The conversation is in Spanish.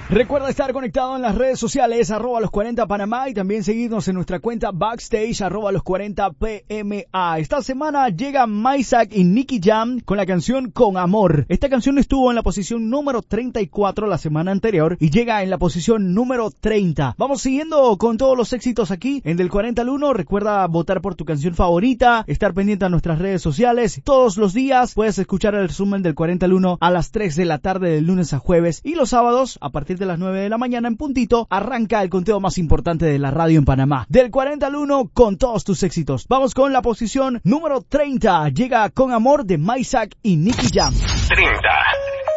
Recuerda estar conectado en las redes sociales, @los 40 Panamá, y también seguirnos en nuestra cuenta Backstage, @los 40 PMA. Esta semana llega Maisak y Nicky Jam con la canción Con Amor. Esta canción estuvo en la posición número 34 la semana anterior y llega en la posición número 30. Vamos siguiendo con todos los éxitos aquí en Del 40 al 1. Recuerda votar por tu canción favorita, estar pendiente a nuestras redes sociales. Todos los días puedes escuchar el resumen del 40 al 1 a las 3 de la tarde de lunes a jueves, y los sábados a partir de las 9 de la mañana en puntito arranca el conteo más importante de la radio en Panamá. Del 40 al 1 con todos tus éxitos. Vamos con la posición número 30. Llega Con Amor de Maisak y Nicky Jam. 30.